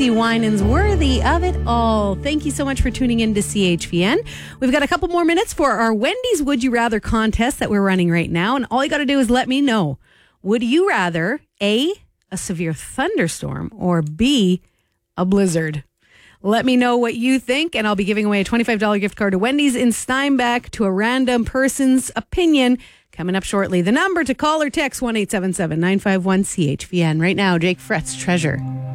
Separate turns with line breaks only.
Casey Winans, Worthy of It All. Thank you so much for tuning in to CHVN. We've got a couple more minutes for our Wendy's Would You Rather contest that we're running right now. And all you got to do is let me know. Would you rather A, a severe thunderstorm, or B, a blizzard? Let me know what you think, and I'll be giving away a $25 gift card to Wendy's in Steinbach to a random person's opinion coming up shortly. The number to call or text 1-877-951-CHVN. Right now, Jake Fretz, Treasure.